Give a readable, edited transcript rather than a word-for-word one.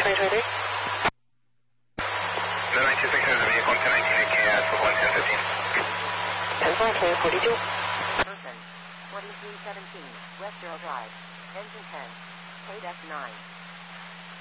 2023. 926 has a vehicle 1019 KS for 11015. 10-4, 42. Person, 2317, West Earl Drive, engine 10, KDF 9.